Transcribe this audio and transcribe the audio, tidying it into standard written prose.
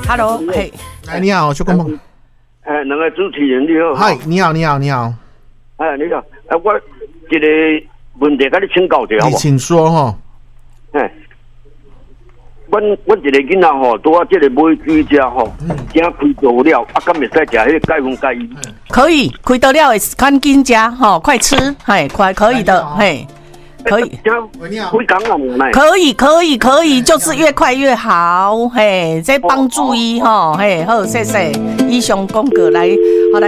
，Hello， 嘿， 哎，你好，邱公鹏。 两个主持人你好。 嗨，你好，你好，你好。 哎，你好，我一个问题跟你请教一下好不好？ 你请说哈。 哎，阮一个囡仔吼，拄啊，这个买居家吼，正开到了，敢会使食迄个钙粉钙衣？ 可以，开到了的赶紧吃，吼，快吃，嘿，快可以的，嘿。可以，可以，就是越快越好，嘿，这帮助伊吼，嘿，好，谢谢，以上讲过来，好来。